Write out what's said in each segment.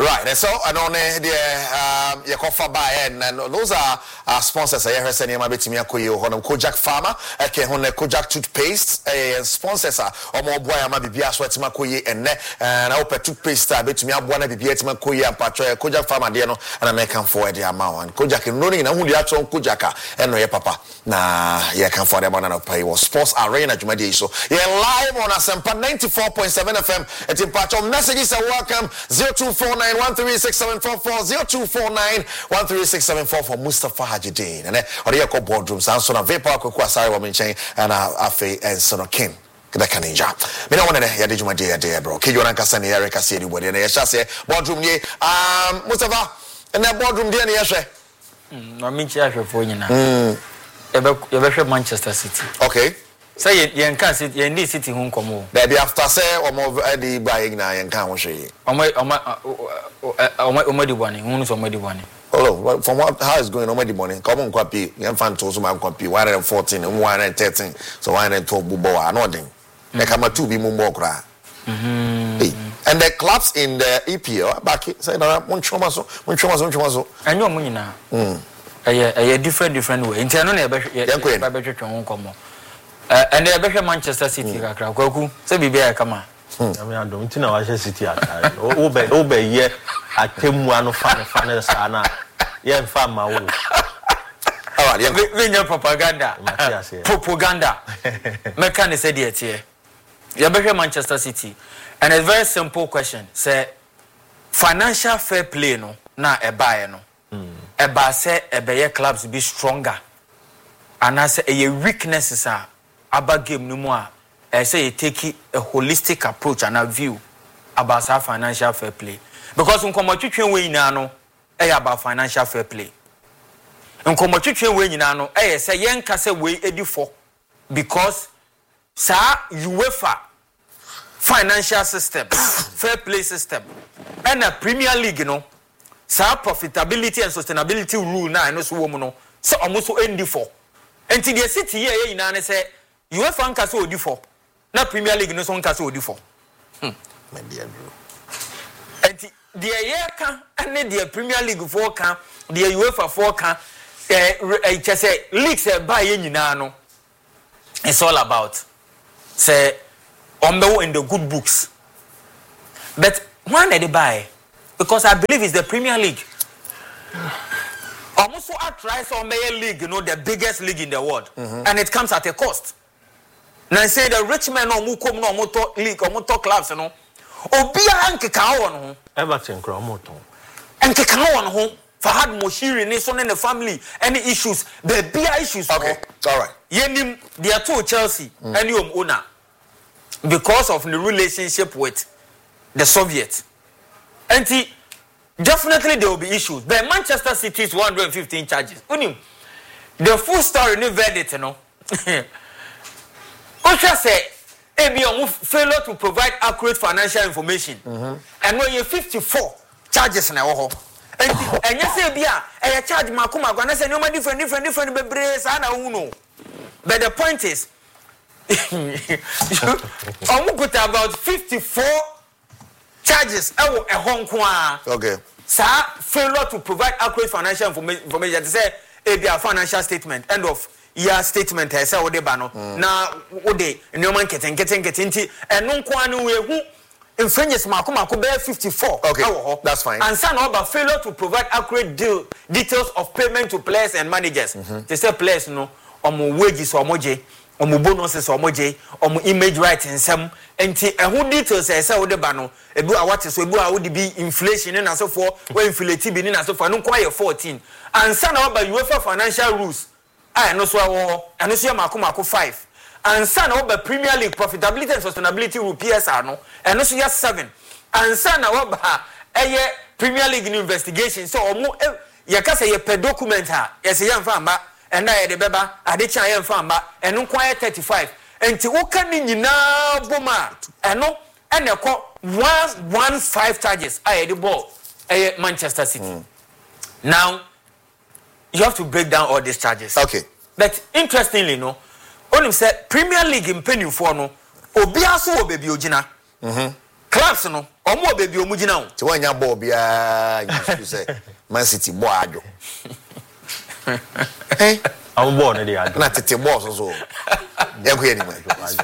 Right, and so I know the Yakofa by and those are our sponsors. I heard saying maybe Timia Koyo, Honam Kojak Farmer, Eke Hone Kojak toothpaste, sponsors are or more boy, maybe Biaswetima Koye and I hope a toothpaste, bet me up one of the Bietima Koya and Patra, Kojak Farmer, Diano, and American for the amount. Kojak and running and who the actual Kojaka and no papa. Nah, yeah, can for the banana pay was Sports Arena Jumadi. So you're live on Asempa 94.7 FM. It's in part of messages are welcome 0249-136-744 for Mustafa Hajidin and or the boardroom Samson of Vapor Kwasari Wominchain and Afe and Son of King. Kaninja. Me no one here did my dear bro. Kijo Ranka Sani Erica said what and I shall say boardroom ye Mustafa and that boardroom dear Yashe. I mean for you now. You Manchester City. Okay. Say you can't sit in this city home come. Baby after say or more Eddie buying now and can't wash it. Omedi one, who's Omedi one. Oh, from what how is going on the money? Come on, copy. Young fan told some copy 114 and 113. So 112 bubo are nothing. They come at 2 be more cry. And the clubs in the EPL back say that one chomaso. I know money now. A different way. Internal and they better Manchester City Krakoku. So be there come on. I mean, I don't know Manchester City at Obe ye at Temuano fan sana. Yeah, fan my own. All propaganda. Propaganda. Mechanic said it here. You better Manchester City. And a very simple question. Say financial fair play no na e buy no. E ba say e be clubs be stronger. And I say a weaknesses are about game no more. I say you take a holistic approach and a view about our financial fair play. Because in Komotutwe way no about financial fair play. In Komotutwe way no say yen kase way edi for because sa UEFA financial system fair play system and a Premier League no sa profitability and sustainability rule na no so woman no so almost endi for. Until the city here in an say UEFA nkase odi for na Premier League no so nkase odi for my dear bro until the year can and the Premier League for can the UEFA for can just say leagues buy nyina no it's all about say ombo in the good books but when they buy because I believe it's the Premier League. Almost I try some league, you know, the biggest league in the world, and it comes at a cost. Now say the rich men no mu come no motor league or motor clubs, you know. Obia anke ka won ho. Everton kro motor. Anke ka won ho. Fahad Moshiri ni so in the family any issues, the big issues. Okay, all right. Yenim they are two Chelsea and you owner because of the relationship with the Soviet. And definitely there will be issues. But Manchester City's 115 charges. The full story no verdict, you know. Osha say, ABM failure to provide accurate financial information. And when you 54 charges now, and you say, Bia, I charge Makuma, and I say, no, different, but the point is, I'm got about 54 charges. Okay. Sir, failure to provide accurate financial information. Say, a financial statement, end of year statement. I say, what they bano now. What they no man getting and no one who infringes Makuma could bear 54. Okay, that's fine. And some about failure to provide accurate details of payment to players and managers. They say players no or wages or moje. Omo bonuses omoje omo image rights nsem enti ehun details say wo de ba no ebu a what so ebu a wo de bi inflation na so for we inflate bi na so for no kwa ye 14 ansa na ba UEFA financial rules ah no so wo eno so makoma 5 ansa na ba Premier League profitability and sustainability rule PSR no eno so 7 ansa na ba Premier League investigation so omo ye ka say ye per document ha ye say yamfa amba and I the beba adichan yen famba and no quiet 35 and to woka ni nyina boma and no and they call 115 charges I the ball Manchester City. Now you have to break down all these charges. Okay. But interestingly no only said Premier League in penny for no obiaso baby ojina clubs no omo baby omugina wo ti wanya ball bia you say Man City ball adwo eh I'm born in the ad. na tete ball so ya ko yeni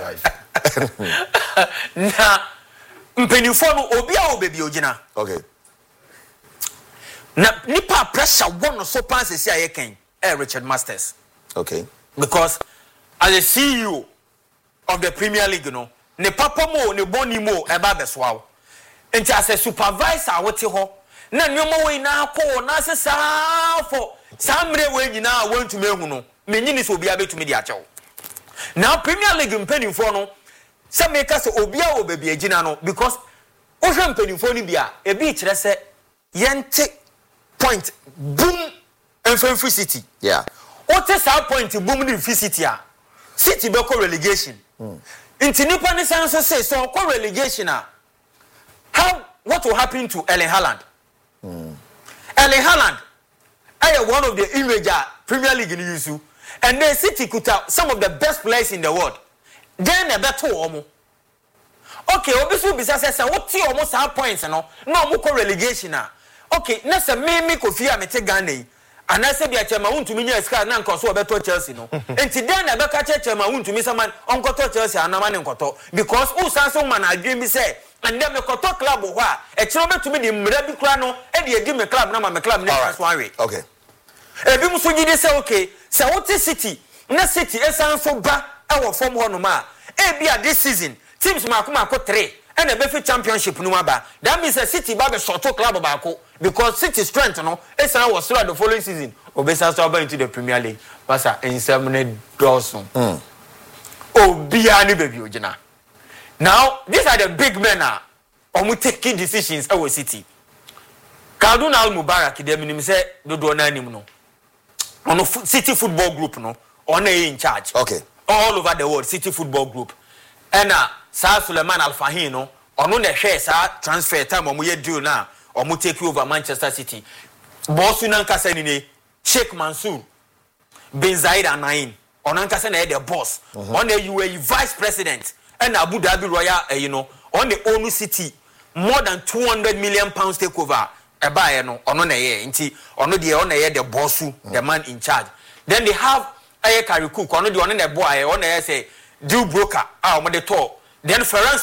na mpenifo no obi a wo baby ogina okay na nipa pressure one so pass esi ayekan Richard Masters okay because as a CEO of the Premier League no ne papa mo ne boni mo eba besoa enti as a supervisor wote ho na nneoma we na akọ na asesa for samre we nyina wontu mehu no menyini so obi abetumi di achew now Premier League mpanimfo no se make se obi a obabi agina no because o hwe mpanimfo ni bia ebi kire se yente point boom Free City yeah what is our point boom in Free City City be call relegation inti nipa ni san so say so call relegation how what will happen to Erling Haaland Erling Haaland one of the image Premier League in use and then City could have some of the best players in the world then a better omo okay obisu bisa say what ti almost have points no mo call relegation okay na say me Kofi Amete Ghana and I said, "Chema untumi nya ska na nkoso obeto Chelsea no." Enti den na be ka chema untumi saman onkoto Chelsea anama ne nkoto because who sanso man adwen bi say and dem nkoto club ho a e kire obetumi di mra bi kura no e de edi me club na ma me club ne trans one way. Okay. E bi muso gidi say okay, say what City na City e sanso ba e wo form ho no ma e bia this season teams makoma ko 3 and a befi championship no aba that means City ba be short club baako because City strength no Arsenal was throughout the following season obesa so about into the Premier League pasa in 7 Dawson obia ni baby ogina now these are the big men omu taking decisions at City Khaldoon Al-Mubarak dem nim say dodo na anim no ono City Football Group no on in charge okay all over the world City Football Group and Sir Suleiman Al-Fahim no ono na hwe sa transfer time omu ye deal na omu take over Manchester City bossu nankasa ni ne Sheikh Mansour bin Zayed Al Nahyan onankasa na the boss on the UAE vice president and Abu Dhabi Royal on the ONU City more than 200 million pounds takeover eba no ono na ye nti ono de ono ye the bossu the man in charge then they have Ayekari Cook ono de ono na boy ono ye say deal broker omo de to then Ferran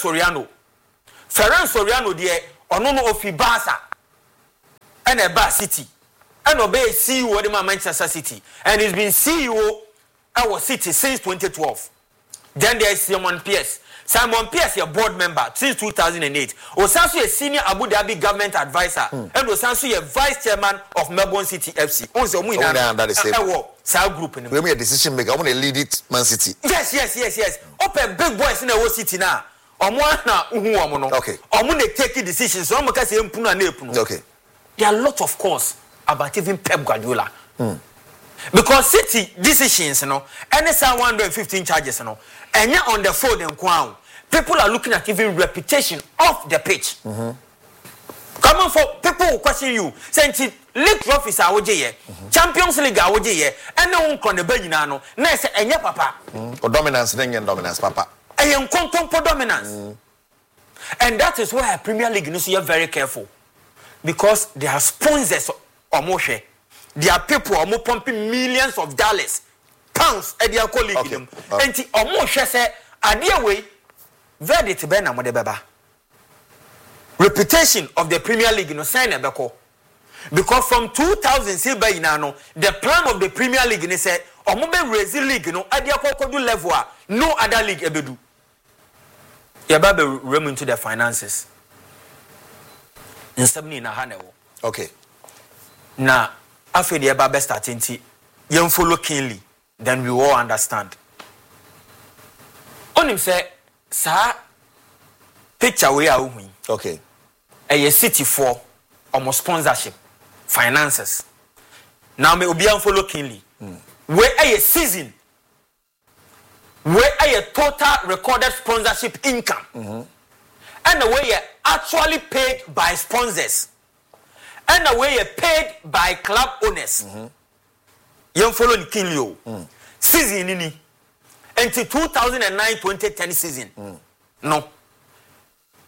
Soriano de ono no ofi Barca and a City and obey CEO of the Manchester City and he's been CEO our City since 2012 then there is Simon Pierce is a board member since 2008 Osanso is senior Abu Dhabi government advisor and Osanso is vice chairman of Melbourne City FC also we under the same group we make a decision maker I want to lead it Man City yes open big boys in our city now omo na uhu omo no okay omo na take decisions omo ka say empunu na epunu okay there are a lot of course about even Pep Guardiola because City decisions any 115 charges and yet on the field and crown people are looking at even reputation off the pitch come on for people who question you saying league trophies are Champions League are and no one can be no na say enye papa or dominance papa and dominance and that is why Premier League needs to be very careful because they are sponsors omoshe there are people who are pumping millions of dollars pounds at their colleague them and omoshe say adie way verdict be na mo de beba reputation of the Premier League no sign ebeko because from 2000 till by now the plan of the Premier League ni say omo be raise league no adie kokodu level no other league ebedu yaba be rem into the finances in 70 na hanewo okay na after the yaba be starting ti yen follow keenly then we all understand onim say sa picture we are hu okay a City for almost sponsorship finances now me obi an follow keenly we a season we a total recorded sponsorship income and the way you actually paid by sponsors and the way you paid by club owners you follow the keenly season until 2009-2010 season no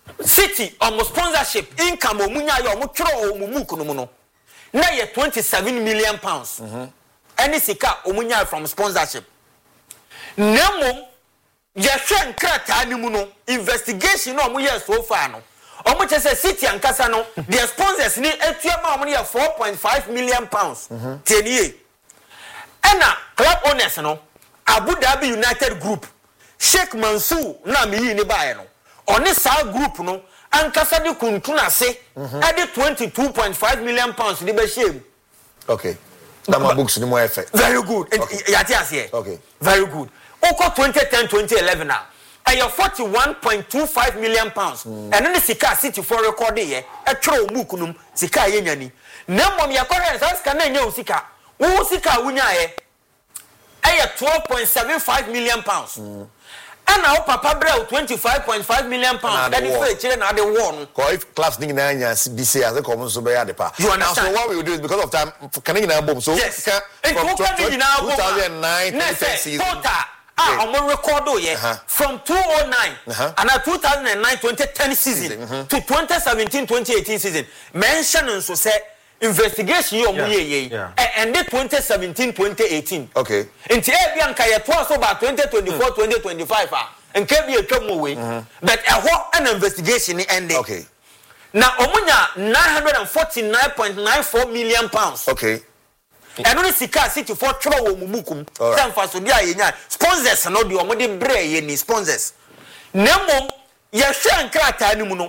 City almost sponsorship income omunya ya omutro omumuku no mu no na ye 27 million pounds any sika omunya from sponsorship nemo ye hwe nkrata ni mu no investigation no omuye so far no omu che say City ankasa no their sponsors ni etuama omu ye 4.5 million pounds teniye ena club owners no Abu Dhabi United Group Sheikh Mansour na mi yi ni bae no oni sa group no ankasa de kuntuna se e de 22.5 million pounds de be shame. Okay. That my books ni mo effect. Very good. Yati ase. Okay. Very good. Oko 2010 2011 na e 41.25 million pounds. Eno ni sika City for record ye e twere omuku num sika ye nyani. Na mom ya correct so sika na nya usika. Wo sika wunya ye e 12.75 million pounds. And now Papa Brel 25.5 million pounds. That is for children at the war. If class ding na nya BC as a common so be the pa. You understand? So what we will do is because of time can you boom. So yes. From 2009 season. I'm record here from 2009 and 2009 2010 season to 2017 2018 season. Mention so say investigation you and the 2017 2018 okay nti e bia nka ye to so ba 2024 2025 and can be a twam way but an investigation ending okay now omunya 949.94 million pounds okay and only sika City for twro wo mumukum san fa so dia yenya sponsors no de omode bre ye ni sponsors nemom ye hwe nkrata ni mu no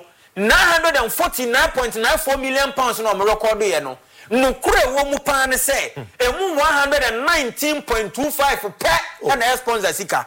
949.94 million pounds no record here no kure wo mu pan ne say emu 119.25 per na sponsor sika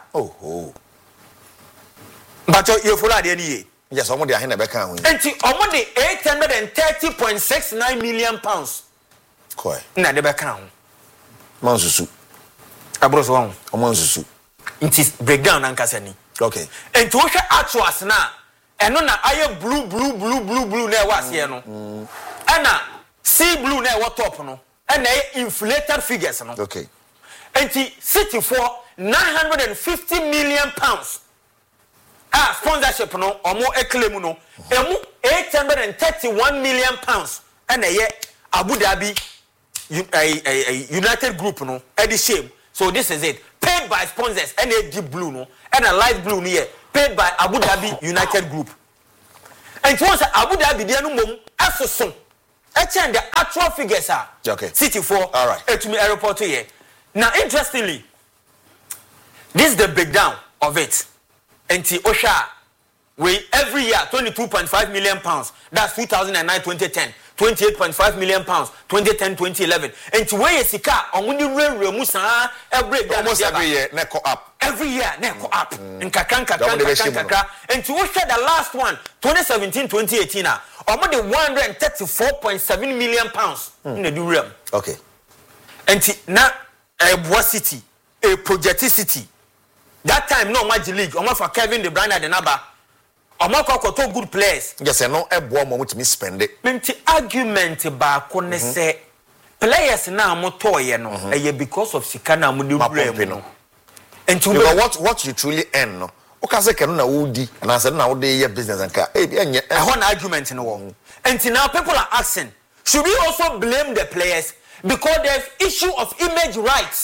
but you follow the any yes omo ahena be kan ho enti omo de 830.69 million pounds koi na de be kan ho mansusu abro so ho omo nsusu enti breakdown ankasa ni okay enti wo hwe actuals na eno na aye blue na was here no ana sea blue na what top no and inflated figures no okay enti City for 950 million pounds sponsorship no omo claim no emu 831 million pounds and Abu Dhabi United Group no the shame so this is it paid by sponsors and deep blue no and a light blue here paid by Abu Dhabi United Group and once Abu Dhabi dey no mom asoso e change the actual figures okay City for all right to me airport here now interestingly this is the breakdown of it and Osha we every year 22.5 million pounds that's 2009 2010 28.5 million pounds 2010 2011 and to where sika onwuni rere mu san every day almost every year neko up every year neko up nkaka and to share the last one 2017 2018 omo de 134.7 million pounds in the realm okay and na Boa City a project City that time no Magic League omo for Kevin De Bruyne the number omo kokoto good players yes no ebo mo mutimi spend it menti argument ba ko ne say players na mo toye no because of sika na mo de brem no and what you truly earn no o ka say kenu na wo di na say na wo de ye business anka enye one argument no wo and now people are asking should we also blame the players because there's issue of image rights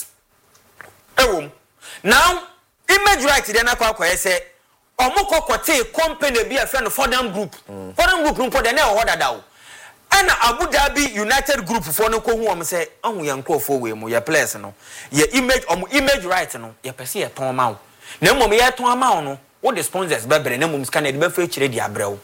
now image rights then akwa say omoko kote company be a friend of Fordham Group. Fordham Group no pode na order dawo. And Abu Dhabi United Group for no ko hu am say ahu ya nkofo we mu ya players no. Ye image right no. Ye pese ye ton ma wo. Na mom ye ton ma wo no. Wo the sponsors be bere na mom scan e be fa chire di abrewo.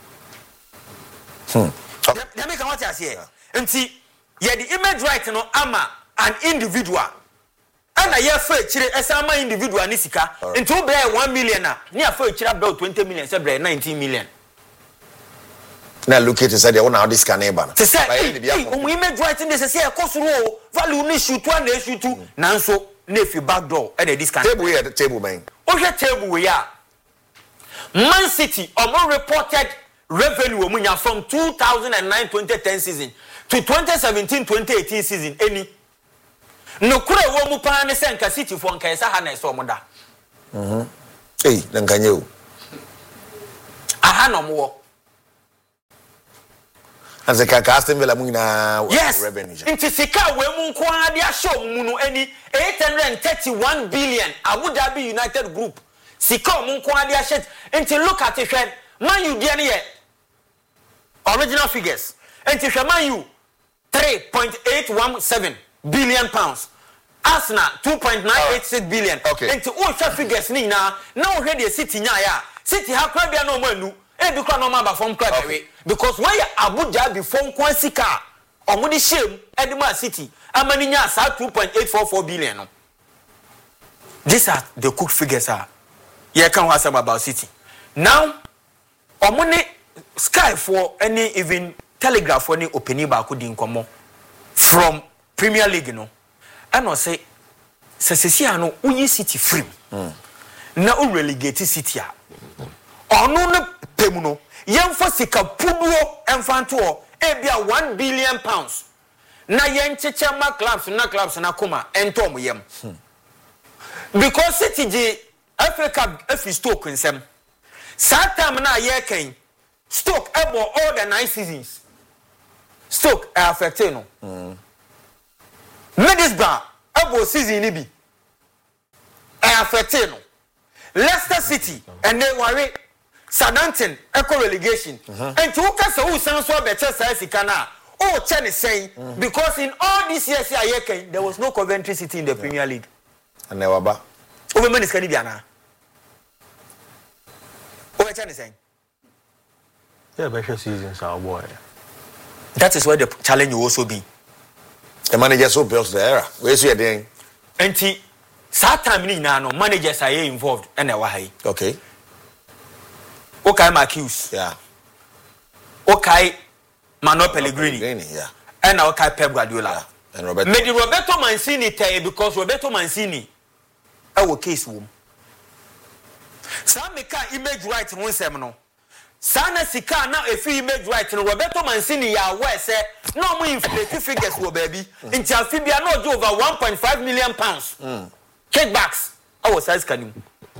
Dem make what you say. Enti ye the image right no ama an individual and a year for a individual Nisika into 1 million near for about 20 million, 19 million. Now look at it, they want how this can happen. To say, we made right in this, a cost row, value issue 1 issue 2, Nanso, nephew back door, and a discount table here at the table, man. Oh, your table we are. Man City, or more reported revenue from 2009 2010 season to 2017 2018 season, any. No kure wo mu pa ne senka City for nka esa ha na eso mo da eh na nkanye o aha no mo as a Aston Villa muna yes revenue nti sika we mu nko ade ahye mu no ani 831 billion Abu Dhabi United Group sika mu nko ade ahye nti look at it hwen Man U dia ne ye original figures nti hwe Man U 3.817 billion pounds Arsenal 2.986 billion nti o hwe figures ni na hwe de City nya ya City ha kwa bia no manu e bi kwa no ma ba form club we because when Abu Dhabi form kwa sika omudi shem Edema City amani nya sa 2.844 billion no. These are the cooked figures are you can ask about City now omuni Sky for any even Telegraph for any opening ba ko di nkomo from Premier League no and no say sesesi ano uyi City free na o relegate City a ono no pemu no yemfo sika puduo emfanto e bia 1 billion pounds na yencheche ma clubs na koma entom yem because City ji Africa afi Stoke nsem satam na yeken Stoke ebo all the 9 seasons Stoke affected no Middlesbrough ebo season ni bi affected no Leicester City and they worry Southampton eco relegation and to kasa who san so better say sika na oh chen is saying because in all these years here there was no Coventry City in the Premier League and never ba over man is can be ana oh chen is saying yeah better seasons our boy that is where the challenge will also be the manager so built the era where is you doing enti that time ni na no managers are involved and e wa hai okay okay Marquinhos yeah okay Manuel Pellegrini yeah and okay Pep Guardiola yeah. And Roberto Mancini tell because Roberto Mancini our case wom some make image right won sem no sana sika na efi image right no Roberto Mancini ya we say no mo inflate figures wo baby nti afibia no do over 1.5 million pounds kickbacks our size kanim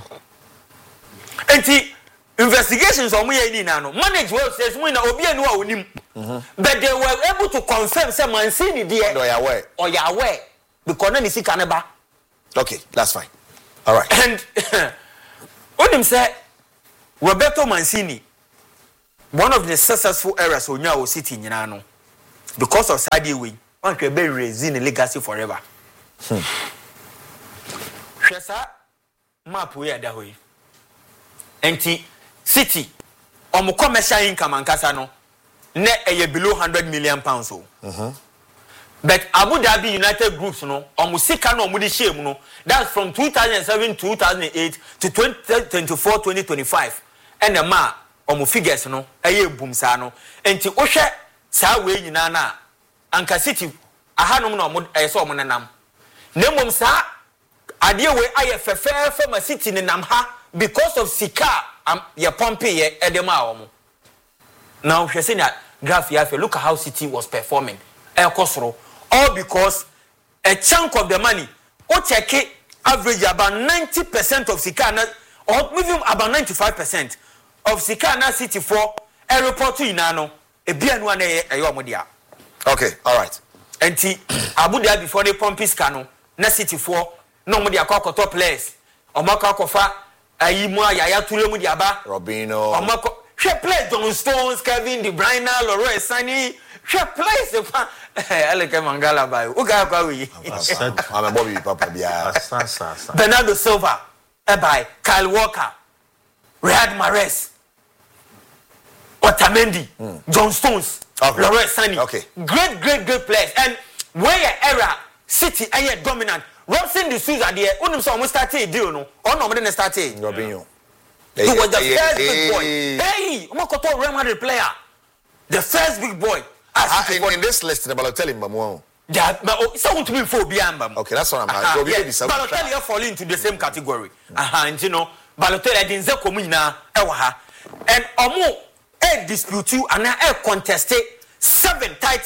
enti investigations on we ni na no manage well says we na obi anu a onim but they were able to confirm say Mancini there or ya aware because na ni sika ne ba okay that's fine all right and onim say Roberto Mancini one of the successful eras onya o City nyina no because of Sadio way one can be raising legacy forever hwesa map we ada hoyi enti City omo commercial income ankasa no ne eye below 100 million pounds o but Abu Dhabi United Groups no omo sika no omo di share mu no that's from 2007 2008 to 2024 2025 and the ma omo figures no eye boom sa no enti ohwe sa we nyina na anka City ahanom na omo eye so omo nenam nemom sa ade we aye fefefe ma City nenam ha because of sika ya pompe ye edema omo now we see that graph here look at how City was performing kosoro all because a chunk of the money o check average about 90% of sika na or even about 95% of sika na City for a report to inano e bia no na omo dia okay all right enti Abu Dhabi before the pompe sika no na City for no mo dia kwakoto players omaka kofa ayimu ayaya tule mu diaba Robinho omako she play John Stones Kevin De Bruyne Leroy Sané she play se fa Aleke Mangala bai uga kwa wi I'm a Bobby Papa bia Bernardo Silva by Kyle Walker Riyad Mahrez Otamendi John Stones Leroy Sané great players and where era City are dominant Robson the Souza there unim so almost started deal no on no dey started Robinho he was the first big boy hey omokoto Real Madrid player the first big boy in this list the Balotelli mbamo yeah but so want to be for biamba okay that's what I'm Balotelli fall into the same category you know Balotelli dey nze komu nyina e wa ha and omo dispute you and contest 7 titles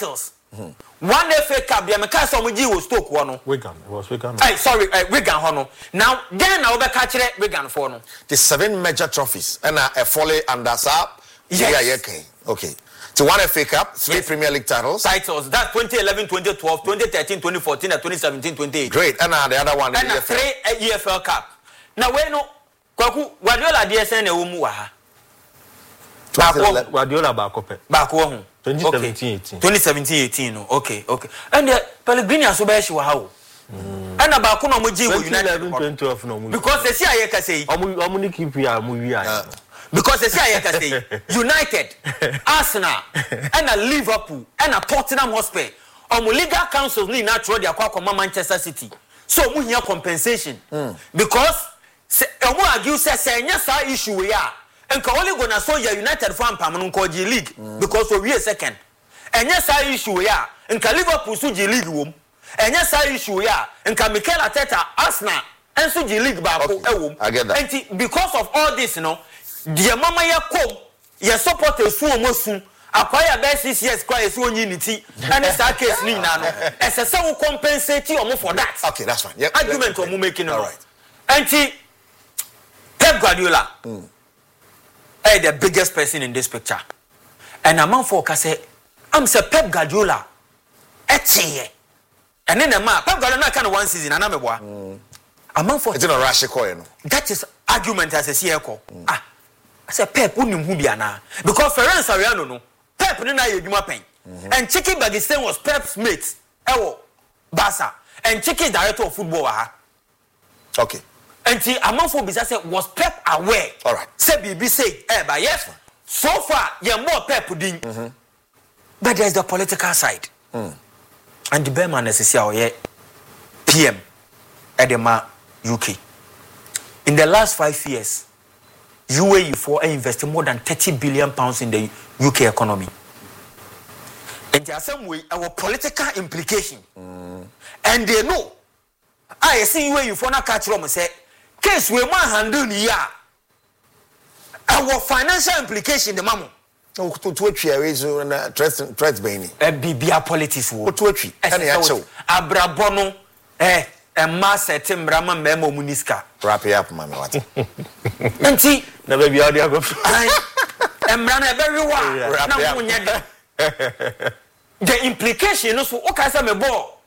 One FA Cup, the American Somuji was Stoke one. Wigan, it was Wigan. Sorry, Wigan Hono. Now, then I will catch it Wigan for no. The 7 major trophies and a folly and that's up. Yes. Okay. So 1 FA Cup, 3 Premier League titles. That's 2011, 2012, 2013, 2014, and 2017, 2018. Great. And the other one, and the 3 EFL Cup. Now, we know Kwaku Guardiola DSN e wumu wa. Guardiola Bakope. 2017-18. 2017-18 no. Okay. And Pellegrini asobayeshi wa hawo. And about no mo ji wo United 2011-2012 no. Because they see aye ka say. Omu ni keep ya mu wi aye. Because they see aye ka say United, Arsenal, and Liverpool, and Tottenham Hotspur. Omu legal councils ni na throw their kwa Manchester City. So mu here compensation. Because omu argue say nya sa issue we ya. And only gonna so ya United fan pam no G League because we are second. And yes I issue ya. And Liverpool su G League wom. And yes I issue ya. And Mikel Arteta Arsenal and su G League ba ko wom. And because of all this, you know, the mama ya kom ya support e su omosu. Akwaya be 6 years kwa e su onyi and it's that case ni na no. Ese se wo compensate omo for that. Okay, that's fine. Yep. Argument omo making no. All right. And Pep Guardiola the biggest person in this picture. And a man for say, I'm say Pep Guardiola. Etiye. And then a man, Pep Guardiola kind of 1 season, and I'm a boy. A man for it's in a rush coin. That is argument as a CECO. I said Pep unim hubiana. Because Ferenc Ariano no. Pep didn't know you pen. And Chicky Bagistan was Pep's mate. Ewo Barca. And Chicky director of football. Okay. And a month for business was Pep aware. All right. Say BB say, but yes. So far, you're more Pep din. But there's the political side. And the Bearman is here, PM, Edema, UK. In the last 5 years, UAE for invested more than £30 billion in the UK economy. And there are some way our political implication. And they know. I see UAE for na catch room say. Case we man handle ni ya. Our financial implication the mamu. To reason and threats beni. Bibia politics wo. To atwi. Can ya chew. Abrabono ma setem brama memo muniska. Wrap it up mama what. Enti na baby how dey go. Emra na everyone. Na munya the implication no so o ka say me ball.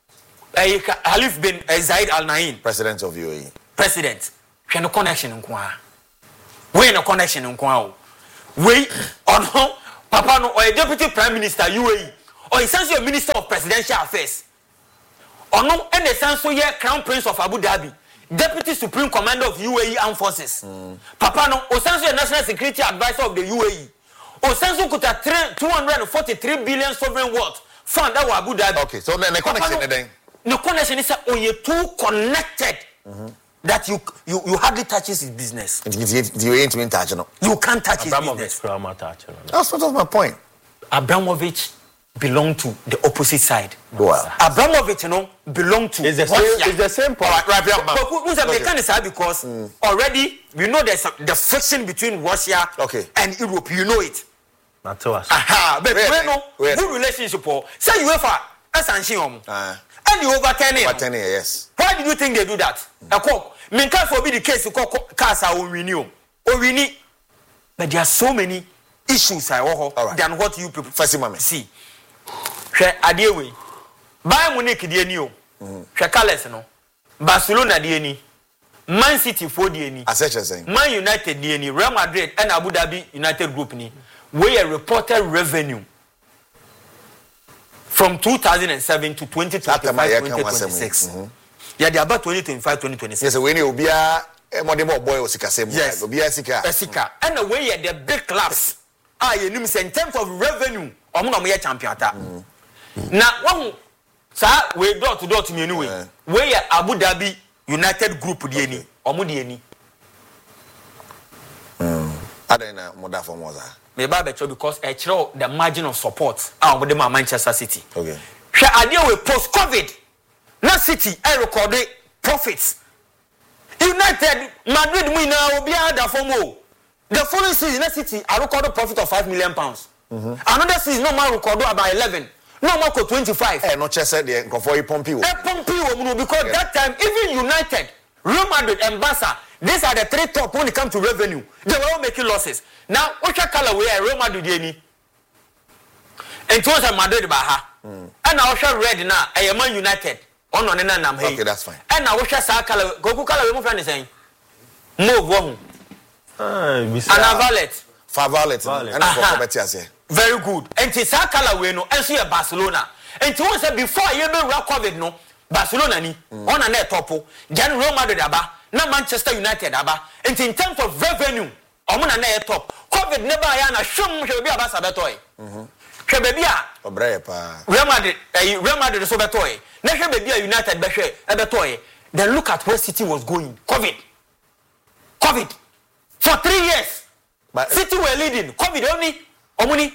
Khalif bin Zayed Al Nahyan, president of UAE. President, we no connection nko. We no connection nko. We ono papa no or deputy prime minister UAE or essentially minister of presidential affairs. Ono and essentially ye crown prince of Abu Dhabi, deputy supreme commander of UAE armed forces. Papa no essentially national security advisor of the UAE. Essentially kuta 243 billion sovereign wealth fund that Abu Dhabi. Okay, so the connection then. No connection is that when you're too connected that you hardly touches his business. You ain't even touching. You can't touch his business. That's sort of my point. Abramovich belonged to the opposite side. Wow. Abramovich, belonged to. It's the same point. Right, because already we know there's the friction between Russia and Europe. You know it. Not to us. But good relationship. Say UEFA as and you overturn it. Overturn it, yes. Why did you think they do that? Mean can't forbid the case to call cars are renew. Or we need. But there are so many issues than what you people see. Adewe. Bayern Munich DNU. Shekales no. Barcelona DNI. Man City for DNI. As such as saying. Man United DNI. Real Madrid and Abu Dhabi United Group ni. Where reported revenue from 2007 to 2025-2026. Yeah, they are about 2025-2026. Yes, when you be a modern boy or sika same. Yes, be a sika. And the way the big clubs are in terms of revenue, I'm not a champion. Now, one, sir, we door to me anyway. Where Abu Dhabi United Group DNA or Mudiani. I don't know more than for more. Because I show the margin of support with the Manchester City. Okay. I deal with post-COVID. Now City, I recorded profits. United, Madrid, we now be under for more. The following season, City, I recorded profit of £5 million. Another season, no man recorded about 11. no more 25. No chese the nkofo yi pompi wo. Because that time even United, Real Madrid and Barca, these are the three top when it comes to revenue. They were all making losses. Now, which color we are Real Madrid any? And towards a Madrid Baha. And I was red now. I am Man United. Okay, that's fine. And I was color. Go color. What friend is saying? Move one. Valet. Valet. And I very good. And it's a color we know. And see a Barcelona. And towards before you be COVID no. Barcelona ni on a net topo. Then Real Madrid aba. Na Manchester United aba. And in terms of revenue, omuna na top. COVID never yana shum she be aba sabetoy. She be bia obreye pa. Real Madrid so betoy. Na she be bia United be hwe ebetoy. Then look at where City was going. COVID. For 3 years. But City were leading. COVID only. Omuni.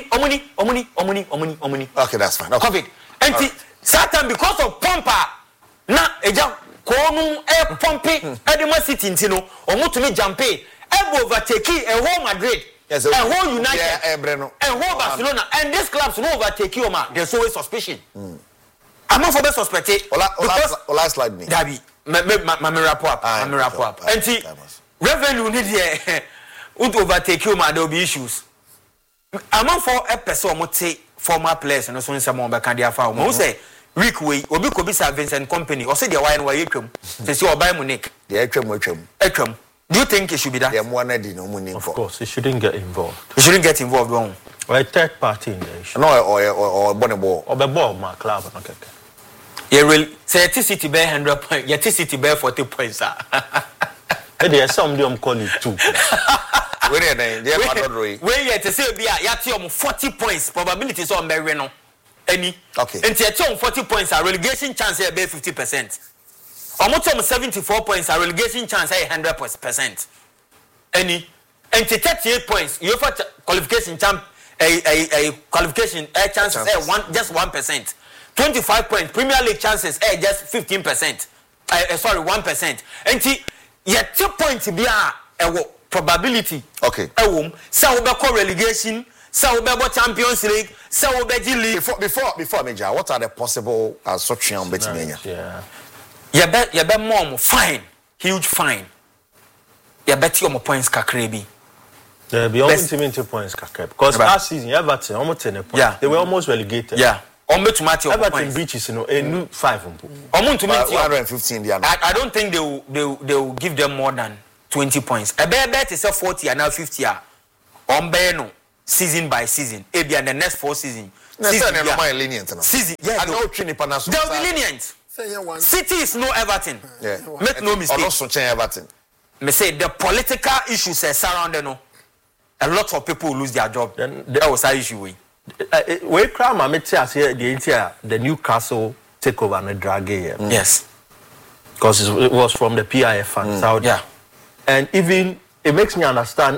Okay, that's fine. Okay. COVID. And certain because of pompa na eja konu pompi edema City ntino omo to me jampe e overtake e whole Madrid yes, and whole United and whole Barcelona and these clubs no overtake you ma there's always suspicion I'm not for be suspected last slide me Dabi me wrap up and see revenue need here would overtake you ma there will be issues I'm not for a person mo take former players and so some be can dia fa mo say week way obi ko bi Vincent company or say the why no why twam say say obai Munich the twam do you think it should be that the one na no money of course it shouldn't get involved one or a third party in the issue no or bonebo or be ball my club no keke you will say City bear 100 points your City bear 40 points there some dem call it 2 where you to say be ya 40 points probability so on no any okay and you 40 points are relegation chance here be 50%. Almost 74 points are relegation chance here 100%. Any and 38 points you for qualification champ a qualification chances just 1%. 25 points Premier League chances just 15%. 1%. And yet 2 points be a probability okay so we be relegation so we be Champions League so we be G League before major what are the possible social betting yeah you bet more fine huge fine you bet your points kakra bi there be almost 70 points kakra because last season Everton almost 10 points they were almost relegated Everton beaches a new 5 115 I don't think they will give them more than 20 points. A bet is a 40 and now 50 no season by season. Maybe and the next 4 seasons. Season lenient. Season. I know Trinipana. They'll be lenient. City is no Everton. Yeah. Make no mistake. Also change Everton. Me say the political issues surrounding no. A lot of people will lose their job. Then that was our issue. We cry my mate here the Newcastle takeover and the drag here. Yes. Because it was from the PIF fund. Yeah. And even it makes me understand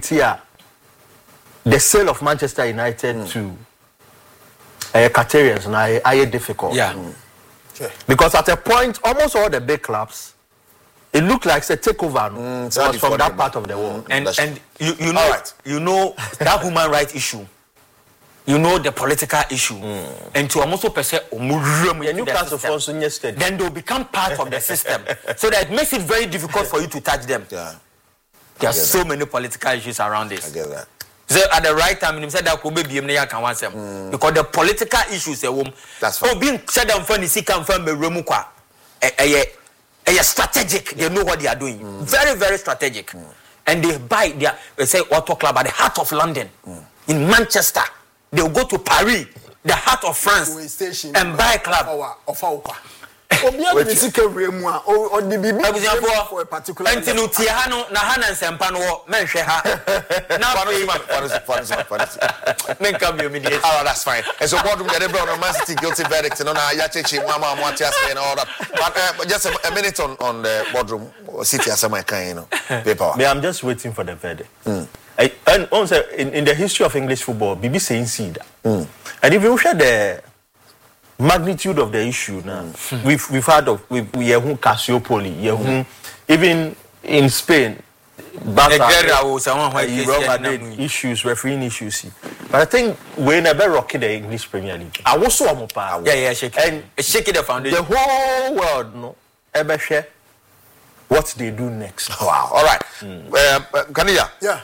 the sale of Manchester United to Qatarians now are difficult. Yeah. Because at a point, almost all the big clubs, it looked like a takeover was from that part of the world. And you know you know that human rights issue. You know the political issue. And to almost then they'll become part of the system. So that it makes it very difficult for you to touch them. Yeah. There are so many political issues around this. I get that. So at the right time, said that could be because the political issues that's fine. being said down for the a strategic, they know what they are doing. Very, very strategic. And they buy they say Auto Club at the heart of London. In Manchester. They will go to Paris, the heart of France, and buy a club. For a particular that's fine. And so what the Man City guilty verdict and all that. But just a minute on the boardroom City as paper. I'm just waiting for the verdict. And also in the history of English football, BBC ain't that. And if you look at the magnitude of the issue now, we've heard of we Calciopoli, even in Spain, Real Madrid issues, refereeing issues. But I think we never rocked the English Premier League. I was so on Yeah, shake the foundation. The whole world, no, ever share what they do next. Wow. All right. Kania. Yeah.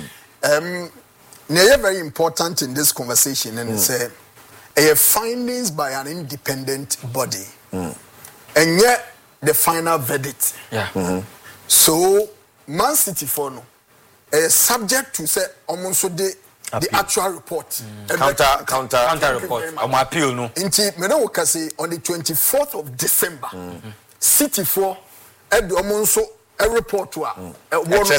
Very important in this conversation, and it's findings by an independent body, and yet the final verdict. Yeah. So Man City for no, subject to say almost the actual report. Counter report. On appeal no. Inti me no say on the 24th of December, City for almost a report to because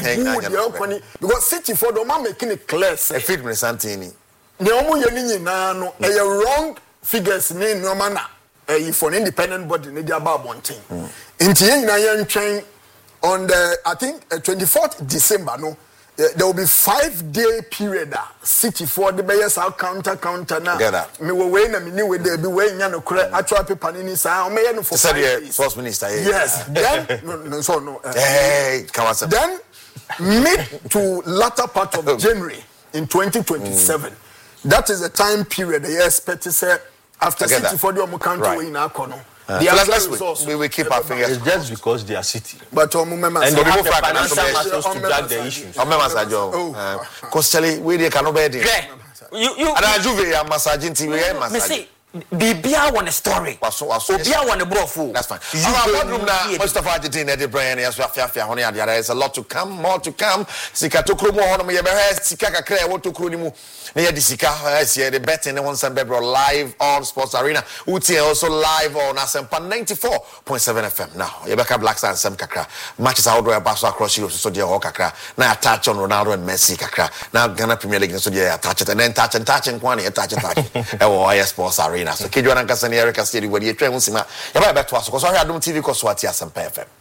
City for the man making it clear say feed me Santini. The omo yeni nyina no wrong figures ni no mana for an independent body ne dia ba bonten. Inti nyina yan twen on the I think 24th December no there will be 5-day period City for the best counter now me we wait na me ni we there be we nya no kure actual paper ni say o me no for first minister yes then hey come on then mid to latter part of January in 2027 that is the time period they expect to say after City for the country we in Akono. We keep our fingers. It's just because they are City. But and they have the financial muscles to drag the issues. Because we cannot bear it. You and I do massaging TV. Bibia want a story. Bibia want a brofu. That's fine. Most of our there is a lot to come, more to come. Sika to krumo hono me yebe sika kakra wo to kruni mu. Na ye disika the betting the one Sembebro live on Sports Arena. Uti also live on Asempa 94.7 FM. Now, Yebeka Black Stars Sem kakra. Matches out there pass across Europe so dear kakra. Now touch on Ronaldo and Messi kakra. Now Ghana Premier League so dear touch it and then touch and kwani touch. Oh, Sports Arena. So Kidjo and Kasani Erica City where you train Sima. Yaba back to us because I had TV because what Asempa FM.